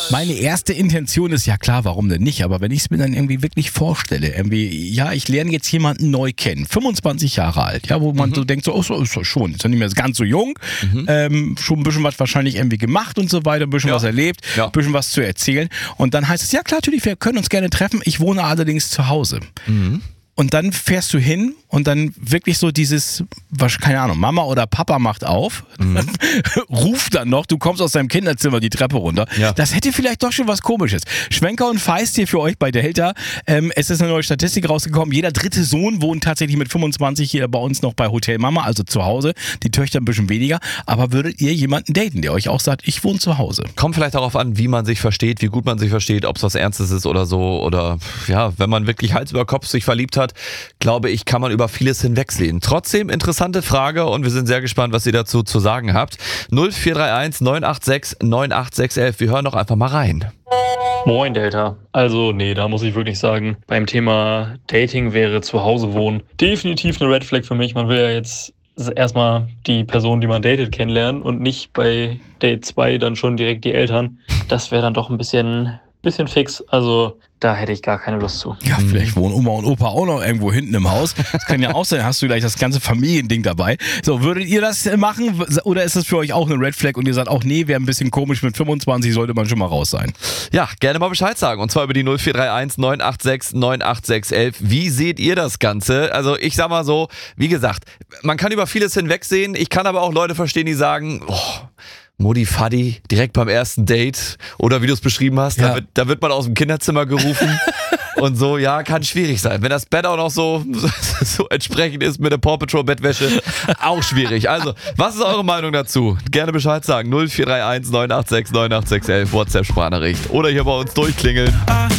Meine erste Intention ist, ja klar, warum denn nicht? Aber wenn ich es mir dann irgendwie wirklich vorstelle, ja, ich lerne jetzt jemanden neu kennen, 25 Jahre alt, ja, wo man so denkt, so, ist doch schon, ist ja nicht mehr ganz so jung, schon ein bisschen was wahrscheinlich irgendwie gemacht und so weiter, ein bisschen was erlebt, ein bisschen was zu erzählen. Und dann heißt es, ja klar, natürlich, wir können uns gerne treffen, ich wohne allerdings zu Hause. Und dann fährst du hin und dann wirklich so dieses, keine Ahnung, Mama oder Papa macht auf, ruft dann noch, du kommst aus deinem Kinderzimmer die Treppe runter. Ja. Das hätte vielleicht doch schon was Komisches. Schwenker und Feist hier für euch bei Delta. Es ist eine neue Statistik rausgekommen. Jeder dritte Sohn wohnt tatsächlich mit 25 hier bei uns noch bei Hotel Mama, also zu Hause. Die Töchter ein bisschen weniger. Aber würdet ihr jemanden daten, der euch auch sagt, ich wohne zu Hause? Kommt vielleicht darauf an, wie man sich versteht, wie gut man sich versteht, ob es was Ernstes ist oder so. Oder ja, wenn man wirklich Hals über Kopf sich verliebt hat, glaube ich, kann man über vieles hinwegsehen. Trotzdem interessante Frage und wir sind sehr gespannt, was ihr dazu zu sagen habt. 0431 986 98611. Wir hören doch einfach mal rein. Moin Delta. Also nee, da muss ich wirklich sagen, beim Thema Dating wäre zu Hause wohnen definitiv eine Red Flag für mich. Man will ja jetzt erstmal die Person, die man datet, kennenlernen und nicht bei Date 2 dann schon direkt die Eltern. Das wäre dann doch ein bisschen fix. Also da hätte ich gar keine Lust zu. Ja, vielleicht wohnen Oma und Opa auch noch irgendwo hinten im Haus. Das kann ja auch sein, hast du gleich das ganze Familiending dabei. So, würdet ihr das machen oder ist das für euch auch eine Red Flag und ihr sagt auch, nee, wäre ein bisschen komisch, mit 25 sollte man schon mal raus sein? Ja, gerne mal Bescheid sagen und zwar über die 0431 986 98611. Wie seht ihr das Ganze? Also ich sag mal so, wie gesagt, man kann über vieles hinwegsehen. Ich kann aber auch Leute verstehen, die sagen, Mutti, Faddy, direkt beim ersten Date oder wie du es beschrieben hast, da wird man aus dem Kinderzimmer gerufen und so, ja, kann schwierig sein. Wenn das Bett auch noch so entsprechend ist mit der Paw Patrol Bettwäsche, auch schwierig. Also, was ist eure Meinung dazu? Gerne Bescheid sagen, 0431 986 98611, WhatsApp-Sprachnachricht oder hier bei uns durchklingeln.